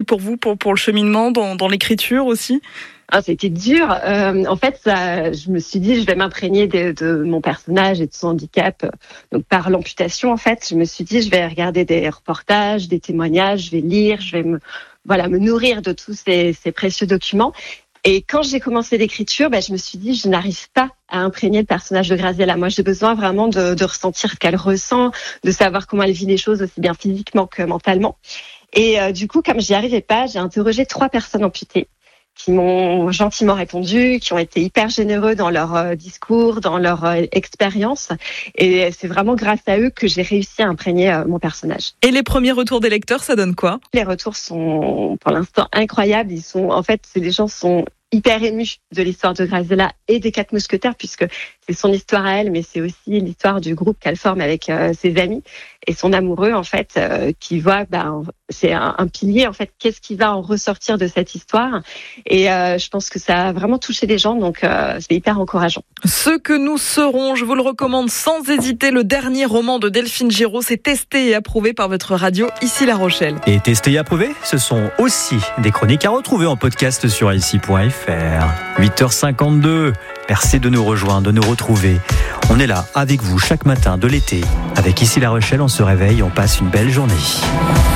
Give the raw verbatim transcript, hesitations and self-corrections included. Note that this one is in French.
pour vous, pour, pour le cheminement, dans, dans l'écriture aussi? Ah, ça a été dur. Euh, en fait, ça, je me suis dit, je vais m'imprégner de, de mon personnage et de son handicap. Donc, par l'amputation, en fait, je me suis dit, je vais regarder des reportages, des témoignages, je vais lire, je vais me, voilà, me nourrir de tous ces, ces précieux documents. Et quand j'ai commencé l'écriture, ben, je me suis dit, je n'arrive pas à imprégner le personnage de Graziella. Moi, j'ai besoin vraiment de, de ressentir ce qu'elle ressent, de savoir comment elle vit les choses aussi bien physiquement que mentalement. Et euh, du coup, comme j'y arrivais pas, j'ai interrogé trois personnes amputées qui m'ont gentiment répondu, qui ont été hyper généreux dans leur euh, discours, dans leur euh, expérience. Et c'est vraiment grâce à eux que j'ai réussi à imprégner euh, mon personnage. Et les premiers retours des lecteurs, ça donne quoi? Les retours sont pour l'instant incroyables. Ils sont, en fait, les gens sont hyper émus de l'histoire de Graziella et des Quatre Mousquetaires, puisque c'est son histoire à elle, mais c'est aussi l'histoire du groupe qu'elle forme avec euh, ses amis et son amoureux, en fait, euh, qui voit, ben, c'est un, un pilier, en fait, qu'est-ce qui va en ressortir de cette histoire. Et euh, je pense que ça a vraiment touché les gens, donc euh, c'est hyper encourageant. Ce que nous serons, je vous le recommande sans hésiter, le dernier roman de Delphine Giraud, c'est testé et approuvé par votre radio, ici La Rochelle. Et testé et approuvé, ce sont aussi des chroniques à retrouver en podcast sur ici point f r. huit heures cinquante-deux, merci de nous rejoindre, de nous retrouver. On est là avec vous chaque matin de l'été. Avec Ici La Rochelle, on se réveille, on passe une belle journée.